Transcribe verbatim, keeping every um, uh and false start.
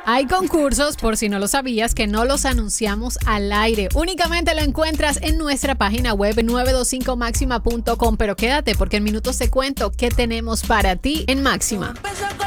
Hay concursos, por si no lo sabías, que no los anunciamos al aire. Únicamente lo encuentras en nuestra página web nueve dos cinco máxima punto com. Pero quédate porque en minutos te cuento qué tenemos para ti en Máxima.